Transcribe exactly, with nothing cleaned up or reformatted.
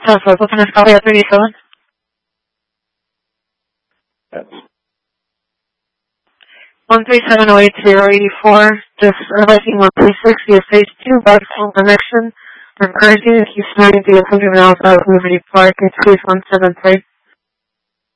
Southwest, what's the next call? Yeah, thirty-seven. one three seven zero eight zero eight four. Just realizing one three six via stage two, back phone connection. Encouraging to keep snorting to one hundred miles out of Liberty Park. It's case one seven three.